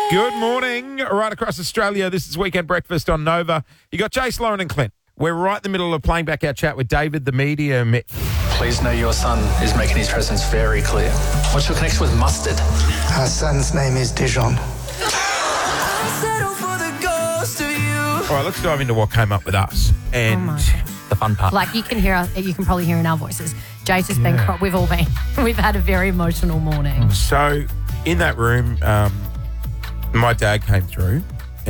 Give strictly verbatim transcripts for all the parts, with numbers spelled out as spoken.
Good morning, right across Australia. This is Weekend Breakfast on Nova. You got Jace, Lauren and Clint. We're right in the middle of playing back our chat with David, the medium. Please know your son is making his presence very clear. What's your connection with mustard? Our son's name is Dijon. All right, let's dive into what came up with us and Oh my. the fun part. Like you can hear, us, you can probably hear in our voices. Jace has been, Yeah. cry- we've all been, we've had a very emotional morning. So, in that room, um, my dad came through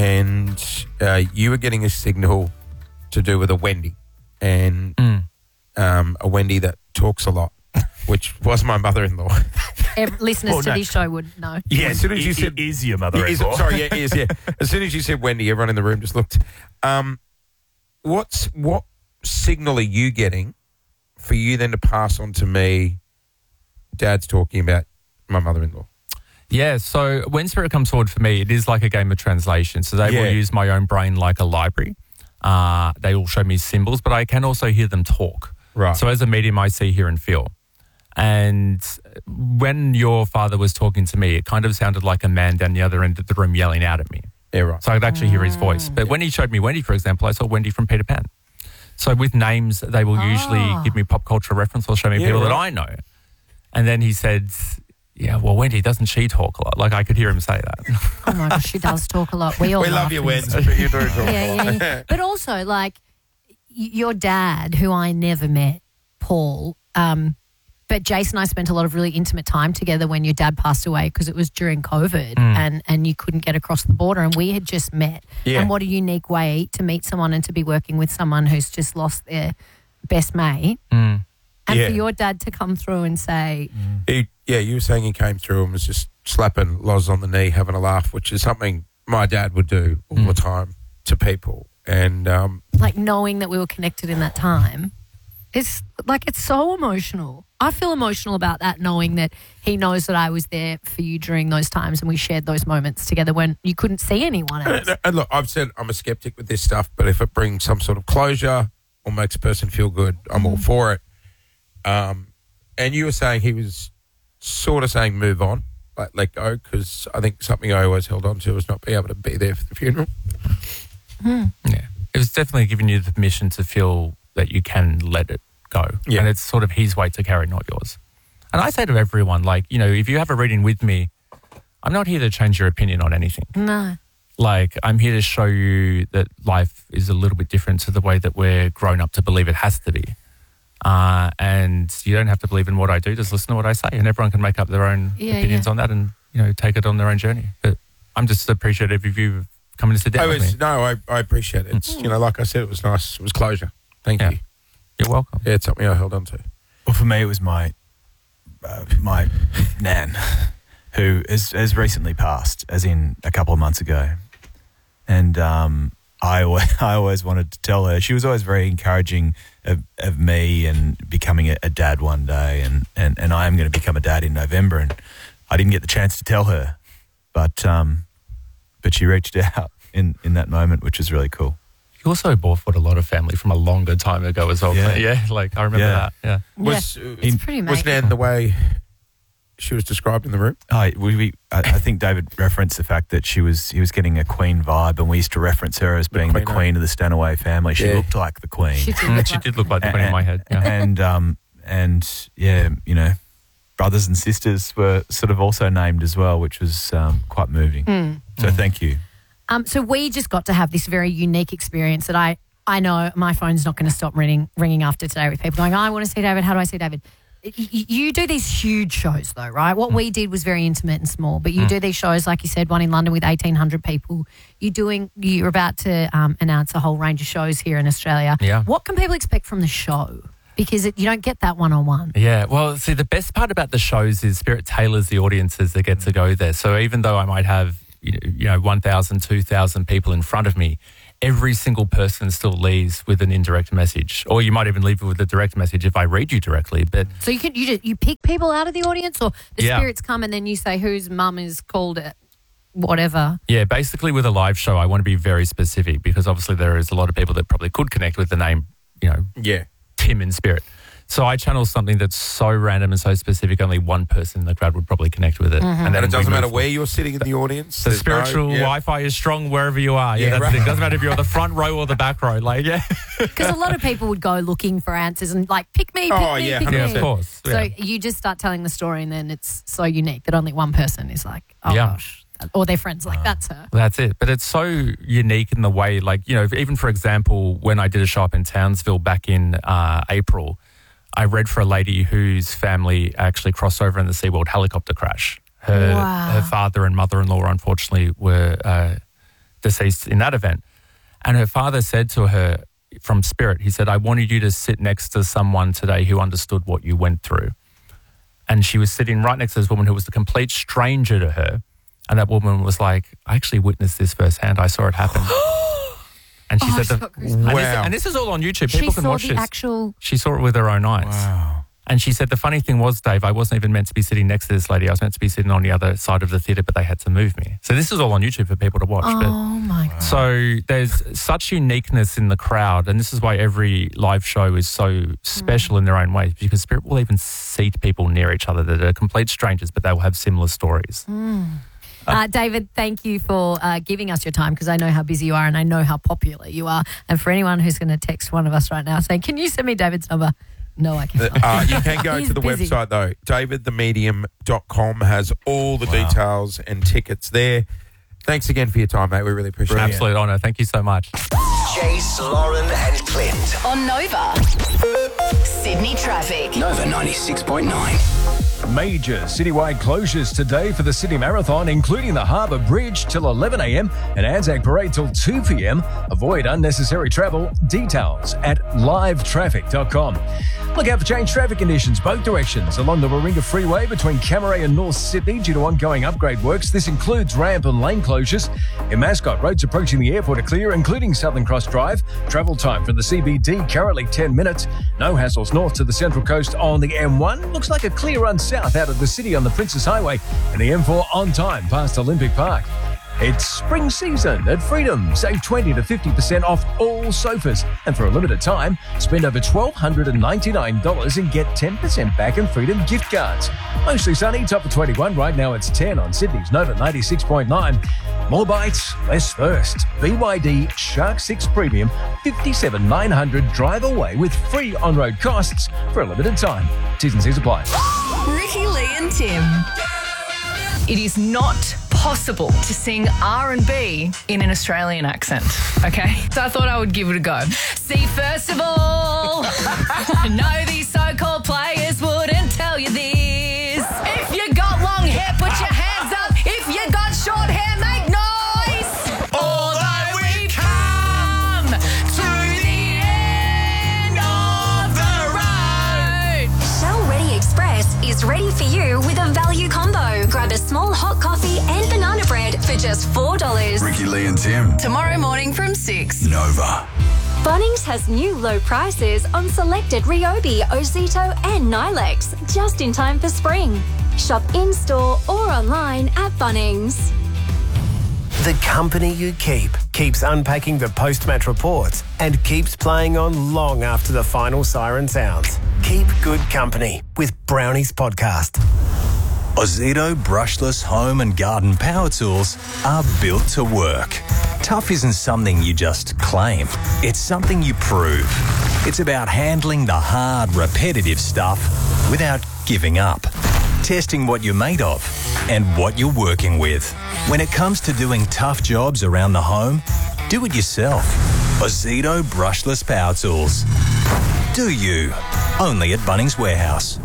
and uh, you were getting a signal to do with a Wendy and Mm. um, a Wendy that talks a lot, which was my mother-in-law. Every, listeners Well, to no. this show would know. Yeah, as soon as you It- said... it is your Is- mother-in-law. sorry, yeah, it is, yeah. As soon as you said Wendy, everyone in the room just looked. Um, what's What signal are you getting for you then to pass on to me, Dad's talking about my mother-in-law? Yeah, so when Spirit comes forward for me, it is like a game of translation. So they Yeah. will use my own brain like a library. Uh, they will show me symbols, but I can also hear them talk. Right. So as a medium, I see, hear and feel. And when your father was talking to me, it kind of sounded like a man down the other end of the room yelling out at me. Yeah, right. So I could actually hear his voice. But when he showed me Wendy, for example, I saw Wendy from Peter Pan. So with names, they will usually Ah. give me pop culture reference or show me Yeah, people that right. I know. And then he said, yeah, well, Wendy, doesn't she talk a lot? Like I could hear him say that. Oh my gosh, she does talk a lot. We all We love laugh you, when Wendy, you- but you do talk Yeah, a lot. yeah, yeah. But also, like, y- your dad, who I never met, Paul, um, but Jason and I spent a lot of really intimate time together when your dad passed away because it was during COVID Mm. and, and you couldn't get across the border and we had just met. Yeah. And what a unique way to meet someone and to be working with someone who's just lost their best mate. Mm. And Yeah. for your dad to come through and say, He, yeah, you were saying he came through and was just slapping Loz on the knee, having a laugh, which is something my dad would do all the time to people. And um, like, knowing that we were connected in that time, it's like, it's so emotional. I feel emotional about that, knowing that he knows that I was there for you during those times and we shared those moments together when you couldn't see anyone else. and, and look, I've said I'm a skeptic with this stuff, but if it brings some sort of closure or makes a person feel good, I'm all for it. Um, and you were saying he was sort of saying move on, like let go, because I think something I always held on to was not being able to be there for the funeral. Yeah. It was definitely giving you the permission to feel that you can let it go. Yeah. And it's sort of his weight to carry, not yours. And I say to everyone, like, you know, if you have a reading with me, I'm not here to change your opinion on anything. No. Like, I'm here to show you that life is a little bit different to the way that we're grown up to believe it has to be. Uh, and you don't have to believe in what I do, just listen to what I say. And everyone can make up their own Yeah, opinions yeah. on that and, you know, take it on their own journey. But I'm just appreciative of you coming to sit down I with was, me. no, I, I appreciate it. It's, you know, like I said, it was nice. It was closure. Thank Yeah. you. You're welcome. Yeah, it's something I held on to. Well, for me, it was my uh, my nan, who has, has recently passed, as in a couple of months ago. And um, I, always, I always wanted to tell her. She was always very encouraging of, of me and becoming a, a dad one day. And, and, and I am going to become a dad in November. And I didn't get the chance to tell her. But um, but she reached out in, in that moment, which was really cool. You also bought for a lot of family from a longer time ago as well. Yeah. Yeah, like I remember Yeah. that. Yeah. Was, yeah, it's pretty was amazing. Nan the way she was described in the room? Oh, we, we, I, I think David referenced the fact that she was he was getting a queen vibe, and we used to reference her as being the queen, queen of the Stanaway family. She Yeah. looked like the queen, She did Mm, look she like- did look like the queen in my head. Yeah. and um and yeah, you know, brothers and sisters were sort of also named as well, which was um, quite moving. Mm. So thank you. Um, so we just got to have this very unique experience that I, I know my phone's not going to stop ringing ringing after today with people going, oh, I want to see David. How do I see David? Y- y- You do these huge shows though, right? What we did was very intimate and small, but you do these shows, like you said, one in London with eighteen hundred people. You're doing, you're about to um, announce a whole range of shows here in Australia. Yeah. What can people expect from the show? Because it, you don't get that one-on-one. Yeah, well, see, the best part about the shows is Spirit tailors the audiences that get to go there. So even though I might have, you know, you know one thousand, two thousand people in front of me, every single person still leaves with an indirect message. Or you might even leave with a direct message if I read you directly. But So you can you just, you pick people out of the audience, or the Yeah. spirits come and then you say whose mum is called it, whatever. yeah, basically with a live show, I want to be very specific because obviously there is a lot of people that probably could connect with the name, you know, Yeah. Tim in Spirit. So I channel something that's so random and so specific, only one person in the crowd would probably connect with it. Mm-hmm. And then And it doesn't we matter move where you're sitting in the audience. The There's no- spiritual yeah. Wi-Fi is strong wherever you are. Yeah, Yeah, that's right. the thing. It doesn't matter if you're on the front row or the back row. Like, yeah. Because a lot of people would go looking for answers and like, pick me, pick Oh, me, yeah, pick one hundred me. percent. Yeah, of course. So Yeah. you just start telling the story and then it's so unique that only one person is like, oh Yeah. gosh. Or their friends like, that's her. That's it. But it's so unique in the way, like, you know, even for example, when I did a show up in Townsville back in uh, April, I read for a lady whose family actually crossed over in the SeaWorld helicopter crash. Her, Wow. her father and mother-in-law, unfortunately, were uh, deceased in that event. And her father said to her from Spirit, he said, I wanted you to sit next to someone today who understood what you went through. And she was sitting right next to this woman who was a complete stranger to her. And that woman was like, I actually witnessed this firsthand. I saw it happen. And she Oh, I said, just the, got goosebumps. and, this, Wow. and this is all on YouTube. She People can saw watch the this. actual. She saw it with her own eyes. Wow. And she said, the funny thing was, Dave, I wasn't even meant to be sitting next to this lady. I was meant to be sitting on the other side of the theatre, but they had to move me. So this is all on YouTube for people to watch. Oh But my God. so there's such uniqueness in the crowd, and this is why every live show is so special in their own way, because Spirit will even seat people near each other that are complete strangers, but they will have similar stories. Uh, David, thank you for uh, giving us your time because I know how busy you are and I know how popular you are. And for anyone who's going to text one of us right now saying, can you send me David's number? No, I can't. Uh, you can go He's to the busy. website, though. david the medium dot com has all the Wow. details and tickets there. Thanks again for your time, mate. We really appreciate it. Absolute honour. Thank you so much. Jace, Lauren, and Clint. On Nova. Sydney traffic. Nova ninety-six point nine. Major citywide closures today for the City Marathon, including the Harbour Bridge till eleven a.m. and Anzac Parade till two p.m. Avoid unnecessary travel. Details at live traffic dot com. Look out for changed traffic conditions both directions along the Warringah Freeway between Camaray and North Sydney due to ongoing upgrade works. This includes ramp and lane closures. In Mascot, roads approaching the airport are clear, including Southern Cross Drive. Travel time from the C B D currently ten minutes. No hassles north to the Central Coast on the M one. Looks like a clear run south out of the city on the Princess Highway, and the M four on time past Olympic Park. It's spring season at Freedom. Save twenty to fifty percent off all sofas. And for a limited time, spend over one thousand two hundred ninety-nine dollars and get ten percent back in Freedom gift cards. Mostly sunny, top of twenty-one. Right now it's ten on Sydney's Nova ninety-six point nine. More bites, less thirst. B Y D Shark six Premium, fifty-seven thousand nine hundred dollars drive away with free on-road costs for a limited time. T's and C's apply. Ricky, Lee and Tim. It is not possible to sing R and B in an Australian accent, okay? So I thought I would give it a go. See, first of all, no, these so-called players wouldn't tell you this. If you got long hair, put your hands up. If you got short hair, make noise. Although we come to the end of the road. Shell Ready Express is ready for you with a value combo. Grab a small hot coffee and banana bread for just four dollars. Ricky, Lee, and Tim. Tomorrow morning from six. Nova. Bunnings has new low prices on selected Ryobi, Ozito and Nilex just in time for spring. Shop in-store or online at Bunnings. The company you keep keeps unpacking the post-match reports and keeps playing on long after the final siren sounds. Keep good company with Brownies Podcast. Ozito brushless home and garden power tools are built to work. Tough isn't something you just claim. It's something you prove. It's about handling the hard, repetitive stuff without giving up. Testing what you're made of and what you're working with. When it comes to doing tough jobs around the home, do it yourself. Ozito brushless power tools. Do you? Only at Bunnings Warehouse.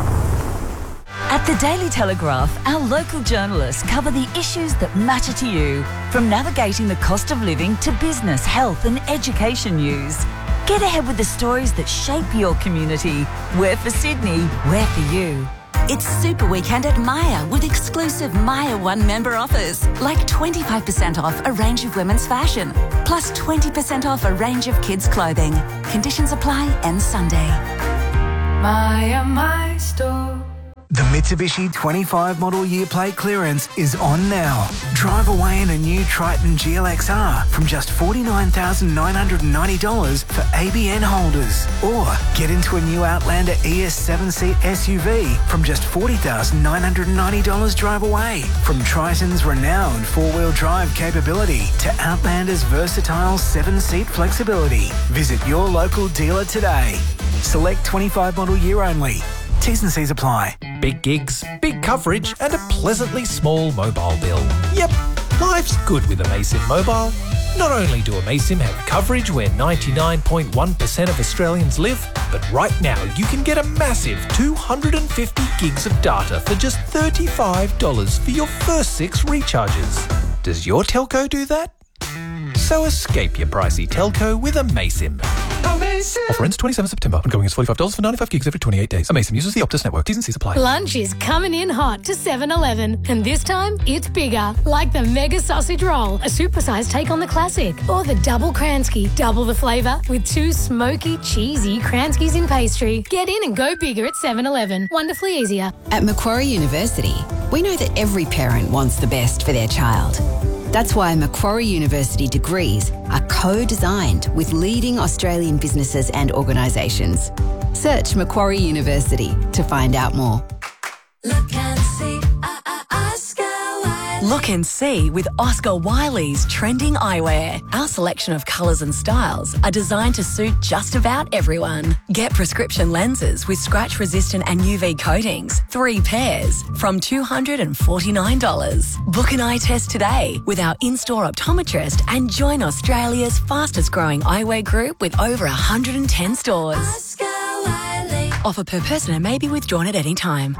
At the Daily Telegraph, our local journalists cover the issues that matter to you, from navigating the cost of living to business, health and education news. Get ahead with the stories that shape your community. We're for Sydney, we're for you. It's Super Weekend at Myer with exclusive Myer One member offers, like twenty-five percent off a range of women's fashion, plus twenty percent off a range of kids' clothing. Conditions apply, and Sunday. Myer, my store. The Mitsubishi twenty-five model year plate clearance is on now. Drive away in a new Triton G L X R from just forty-nine thousand nine hundred ninety dollars for A B N holders. Or get into a new Outlander E S seven-seat S U V from just forty thousand nine hundred ninety dollars drive away. From Triton's renowned four-wheel drive capability to Outlander's versatile seven-seat flexibility. Visit your local dealer today. Select twenty-five model year only. T's and C's apply. Big gigs, big coverage, and a pleasantly small mobile bill. Yep, life's good with Amaysim Mobile. Not only do Amaysim have coverage where ninety-nine point one percent of Australians live, but right now you can get a massive two hundred fifty gigs of data for just thirty-five dollars for your first six recharges. Does your telco do that? So escape your pricey telco with Amaysim. Offer ends twenty-seventh of September. Ongoing is forty-five dollars for ninety-five gigs every twenty-eight days. Amaysim uses the Optus network. T's and C's apply. Lunch is coming in hot to seven eleven, and this time it's bigger. Like the Mega Sausage Roll, a supersized take on the classic, or the Double Kransky, double the flavour with two smoky, cheesy Kranskys in pastry. Get in and go bigger at seven eleven. Wonderfully easier. At Macquarie University, we know that every parent wants the best for their child. That's why Macquarie University degrees are co-designed with leading Australian businesses and organisations. Search Macquarie University to find out more. Look and see, uh, uh, Oscar Wiley. Look and see with Oscar Wiley's trending eyewear. Our selection of colours and styles are designed to suit just about everyone. Get prescription lenses with scratch-resistant and U V coatings, three pairs, from two hundred forty-nine dollars. Book an eye test today with our in-store optometrist and join Australia's fastest-growing eyewear group with over one hundred ten stores. Oscar Wiley. Offer per person and may be withdrawn at any time.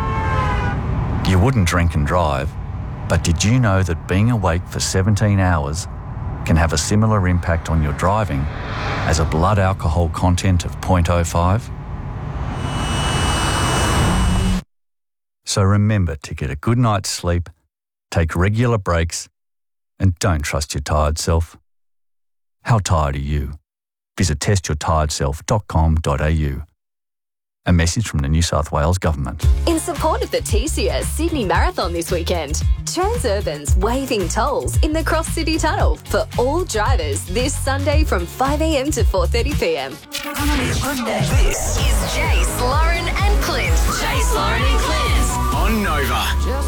You wouldn't drink and drive, but did you know that being awake for seventeen hours can have a similar impact on your driving as a blood alcohol content of zero point zero five? So remember to get a good night's sleep, take regular breaks, and don't trust your tired self. How tired are you? Visit test your tired self dot com dot a u. A message from the New South Wales Government. In support of the T C S Sydney Marathon this weekend, Transurban's waiving tolls in the Cross City Tunnel for all drivers this Sunday from five a m to four thirty p m. This is Jace, Lauren and Clint. Jace, Lauren and Clint on Nova.